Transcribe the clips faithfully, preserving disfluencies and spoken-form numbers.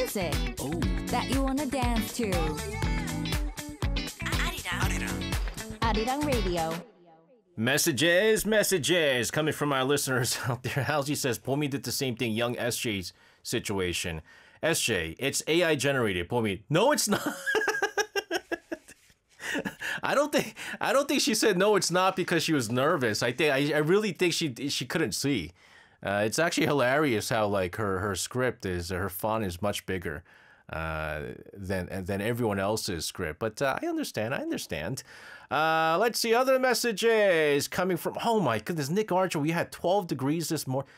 music Oh. that you wanna dance to. Arirang. Arirang Radio. Messages, messages coming from our listeners out there. Halsey says, Pomi did the same thing, young S J's situation. S J, it's A I generated. Pomi, no, it's not. I don't think I don't think she said no, it's not because she was nervous. I think I, I really think she she couldn't see. Uh, it's actually hilarious how like her, her script is her font is much bigger uh, than than everyone else's script. But uh, I understand. I understand. Uh, let's see other messages coming from. Oh my goodness, Nick Archer. We had twelve degrees this morning.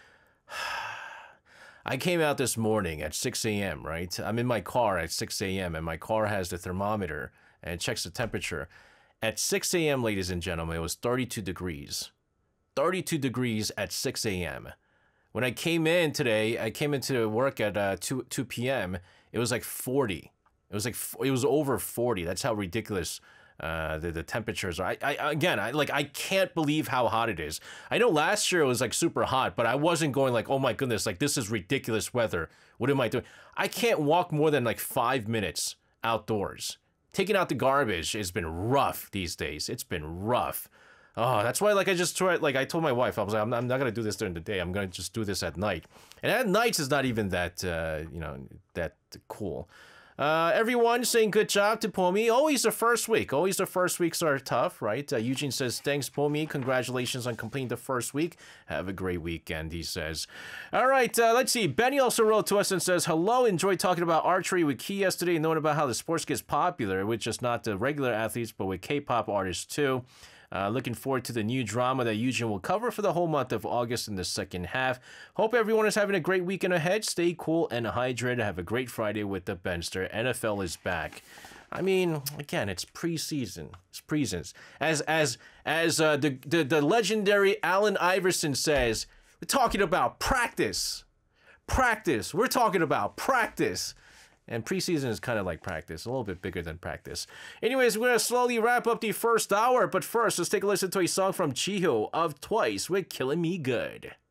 I came out this morning at six a.m., right? I'm in my car at six a.m. and my car has the thermometer and it checks the temperature. At six a.m., ladies and gentlemen, it was thirty-two degrees. thirty-two degrees at six a.m. When I came in today, I came into work at uh, two p.m. It was like forty. It was like it was over forty. That's how ridiculous uh, the the temperatures are. I, I again, I like I can't believe how hot it is. I know last year it was like super hot, but I wasn't going like, oh my goodness, like this is ridiculous weather. What am I doing? I can't walk more than like five minutes outdoors. Taking out the garbage has been rough these days. It's been rough. Oh, that's why, like, I just tried, like, I told my wife, I was like, I'm not, I'm not going to do this during the day. I'm going to just do this at night. And at nights is not even that, uh, you know, that cool. Uh, everyone saying good job to Pomi. Always the first week. Always the first weeks are tough, right? Uh, Eugene says, thanks, Pomi. Congratulations on completing the first week. Have a great weekend, he says. All right, uh, let's see. Benny also wrote to us and says, hello, enjoyed talking about archery with Key yesterday and knowing about how the sports gets popular with just not the regular athletes, but with K-pop artists too. Uh, looking forward to the new drama that Eugene will cover for the whole month of August in the second half. Hope everyone is having a great weekend ahead. Stay cool and hydrated. Have a great Friday with the Benster. N F L is back. I mean, again, it's preseason. It's preseason. As as as uh, the, the the legendary Allen Iverson says, we're talking about practice. Practice. We're talking about practice. And preseason is kind of like practice, a little bit bigger than practice. Anyways, we're going to slowly wrap up the first hour. But first, let's take a listen to a song from Chiho of Twice with Killing Me Good.